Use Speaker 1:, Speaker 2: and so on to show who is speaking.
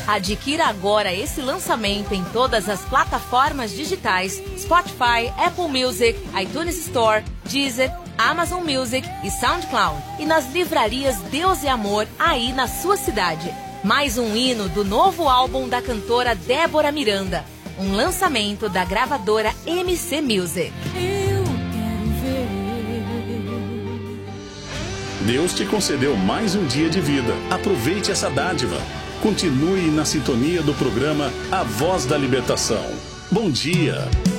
Speaker 1: Adquira agora esse lançamento em todas as plataformas digitais: Spotify, Apple Music, iTunes Store, Deezer, Amazon Music e SoundCloud. E nas livrarias Deus e Amor, aí na sua cidade. Mais um hino do novo álbum da cantora Débora Miranda. Um lançamento da gravadora MC Music.
Speaker 2: Deus te concedeu mais um dia de vida. Aproveite essa dádiva. Continue na sintonia do programa A Voz da Libertação. Bom dia!